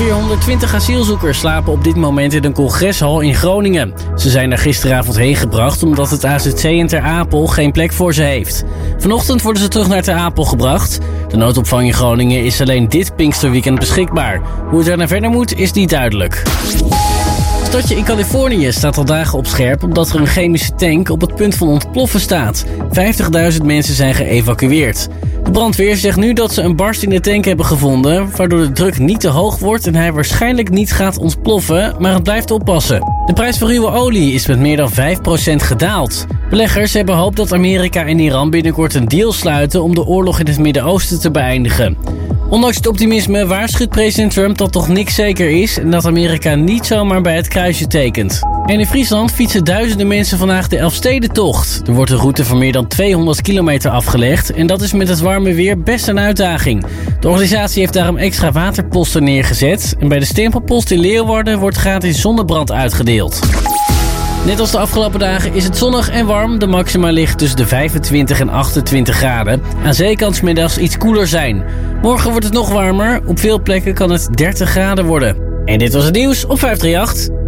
Ongeveer 120 asielzoekers slapen op dit moment in een congreshal in Groningen. Ze zijn er gisteravond heen gebracht omdat het AZC in Ter Apel geen plek voor ze heeft. Vanochtend worden ze terug naar Ter Apel gebracht. De noodopvang in Groningen is alleen dit Pinksterweekend beschikbaar. Hoe het er naar verder moet is niet duidelijk. Het stadje in Californië staat al dagen op scherp omdat er een chemische tank op het punt van ontploffen staat. 50.000 mensen zijn geëvacueerd. De brandweer zegt nu dat ze een barst in de tank hebben gevonden, waardoor de druk niet te hoog wordt en hij waarschijnlijk niet gaat ontploffen, maar het blijft oppassen. De prijs voor ruwe olie is met meer dan 5% gedaald. Beleggers hebben hoop dat Amerika en Iran binnenkort een deal sluiten om de oorlog in het Midden-Oosten te beëindigen. Ondanks het optimisme waarschuwt president Trump dat toch niks zeker is en dat Amerika niet zomaar bij het kruisje tekent. En in Friesland fietsen duizenden mensen vandaag de Elfstedentocht. Er wordt een route van meer dan 200 kilometer afgelegd en dat is met het warme weer best een uitdaging. De organisatie heeft daarom extra waterposten neergezet en bij de stempelpost in Leeuwarden wordt gratis zonnebrand uitgedeeld. Net als de afgelopen dagen is het zonnig en warm. De maxima ligt tussen de 25 en 28 graden. Aan zee kan 's middags iets koeler zijn. Morgen wordt het nog warmer. Op veel plekken kan het 30 graden worden. En dit was het nieuws op 538.